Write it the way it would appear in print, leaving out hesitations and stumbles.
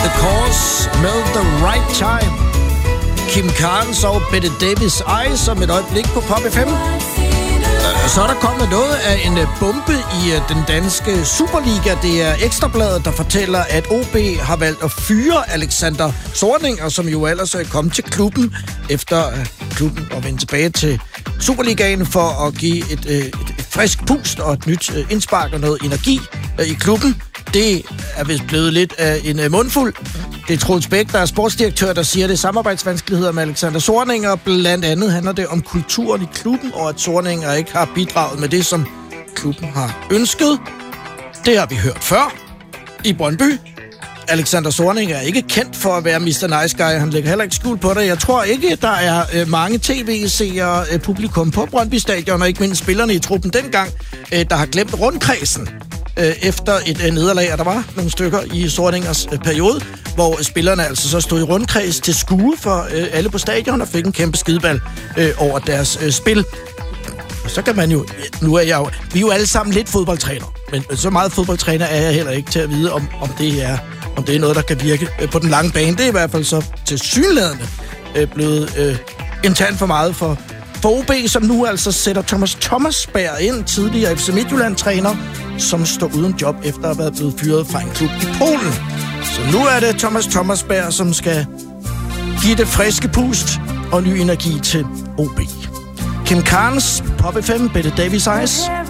The Course med The Right Time. Kim Carnes og Bette Davis Eyes om et øjeblik på Pop FM. Så er der kommet noget af en bombe i den danske Superliga. Det er Ekstrabladet, der fortæller, at OB har valgt at fyre Alexander Zorniger, som jo ellers er kommet til klubben efter klubben og vende tilbage til Superligaen for at give et frisk pust og et nyt indspark og noget energi i klubben. Det er vist blevet lidt af en mundfuld. Det er Troels Bæk, der er sportsdirektør, der siger, det er samarbejdsvanskeligheder med Alexander Zorniger. Blandt andet handler det om kulturen i klubben, og at Zorniger ikke har bidraget med det, som klubben har ønsket. Det har vi hørt før i Brøndby. Alexander Zorniger er ikke kendt for at være Mr. Nice Guy. Han lægger heller ikke skjul på det. Jeg tror ikke, der er mange tv-seere, publikum på Brøndby Stadion, og ikke mindst spillerne i truppen dengang, der har glemt rundkredsen efter et nederlag. Der var nogle stykker i Zorningers periode, hvor spillerne altså så stod i rundkreds til skue for alle på stadion og fik en kæmpe skideball over deres spil. Og så kan man jo... Nu er jeg jo... Vi er jo alle sammen lidt fodboldtræner, men så meget fodboldtræner er jeg heller ikke til at vide, om det er noget, der kan virke på den lange bane. Det er i hvert fald så tilsyneladende blevet internt for meget for OB, som nu altså sætter Thomas Thomasberg ind, tidligere FC Midtjylland-træner, som står uden job efter at have været blevet fyret fra en klub i Polen. Så nu er det Thomas Thomasberg, som skal give det friske pust og ny energi til OB. Kim Carnes, Pop FM, Bette Davis Eyes.